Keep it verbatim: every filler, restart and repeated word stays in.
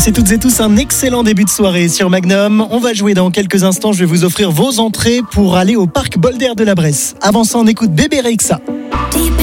Passez toutes et tous un excellent début de soirée sur Magnum. On va jouer dans quelques instants. Je vais vous offrir vos entrées pour aller au parc Bolder de la Bresse. Avant ça, on écoute Bébé Rexha. Deep